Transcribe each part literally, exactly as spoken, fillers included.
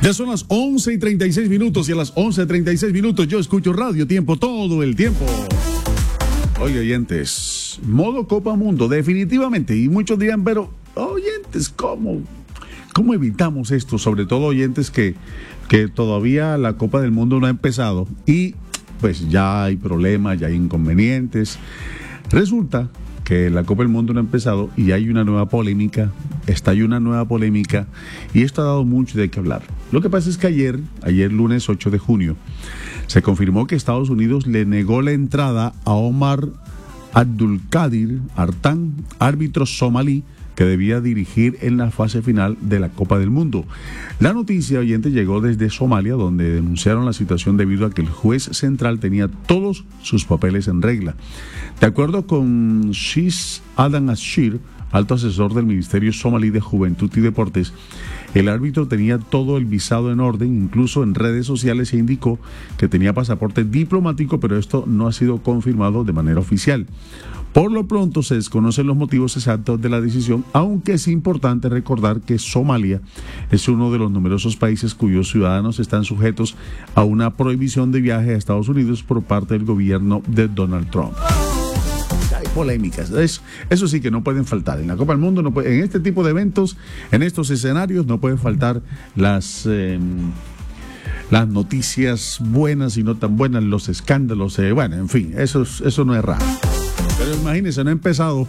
Ya son las once y treinta y seis minutos y a las once y treinta y seis minutos yo escucho Radio Tiempo todo el tiempo. Oye, oyentes, modo Copa Mundo, definitivamente. Y muchos dirán, pero, oyentes, ¿cómo? ¿Cómo evitamos esto? Sobre todo oyentes que, que todavía la Copa del Mundo no ha empezado y pues ya hay problemas, ya hay inconvenientes. Resulta que la Copa del Mundo no ha empezado y hay una nueva polémica, estalló una nueva polémica y esto ha dado mucho de qué hablar. Lo que pasa es que ayer, ayer lunes ocho de junio, se confirmó que Estados Unidos le negó la entrada a Omar Abdulkadir Artan, árbitro somalí, que debía dirigir en la fase final de la Copa del Mundo. La noticia, oyente, llegó desde Somalia, donde denunciaron la situación debido a que el juez central tenía todos sus papeles en regla. De acuerdo con Shiz Adam Ashir, alto asesor del Ministerio Somalí de Juventud y Deportes, el árbitro tenía todo el visado en orden, incluso en redes sociales se indicó que tenía pasaporte diplomático, pero esto no ha sido confirmado de manera oficial. Por lo pronto se desconocen los motivos exactos de la decisión, aunque es importante recordar que Somalia es uno de los numerosos países cuyos ciudadanos están sujetos a una prohibición de viaje a Estados Unidos por parte del gobierno de Donald Trump. Hay polémicas, eso, eso sí que no pueden faltar. En la Copa del Mundo, no puede, en este tipo de eventos, en estos escenarios, no pueden faltar las... Eh, las noticias buenas y no tan buenas, los escándalos, eh, bueno, en fin, eso, eso no es raro. Pero imagínense, no ha empezado.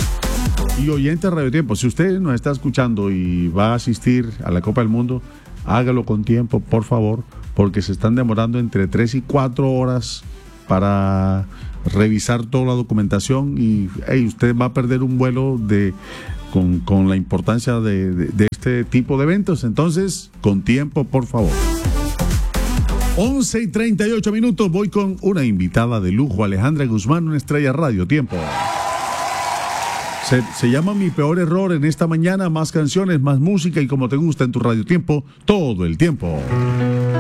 Y oyente de Radio Tiempo, si usted nos está escuchando y va a asistir a la Copa del Mundo, hágalo con tiempo, por favor, porque se están demorando entre tres y cuatro horas para revisar toda la documentación y hey, usted va a perder un vuelo de con, con la importancia de, de, de este tipo de eventos. Entonces, con tiempo, por favor. once y treinta y ocho minutos, voy con una invitada de lujo, Alejandra Guzmán, una estrella Radio Tiempo. Se, se llama Mi Peor Error en esta mañana, más canciones, más música y como te gusta en tu Radio Tiempo, todo el tiempo.